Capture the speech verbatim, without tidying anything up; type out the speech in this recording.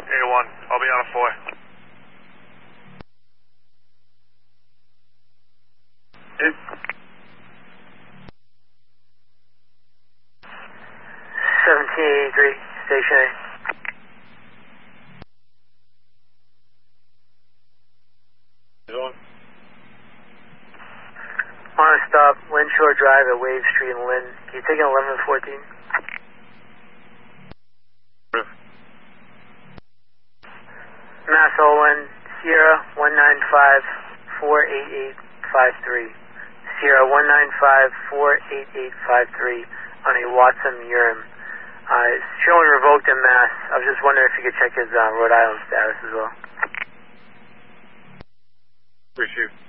A one, I'll be on a four. Yep. seventeen eighty-three, stationary. On. On a stop, Lynshore Drive at Wave Street in Lynn. Can you take an eleven fourteen? Mass Olin, Sierra one nine five four eight eight five three. Sierra one nine five four eight eight five three on a Watson Urim. Uh, it's showing revoked in Mass. I was just wondering if you could check his uh, Rhode Island status as well. Appreciate it.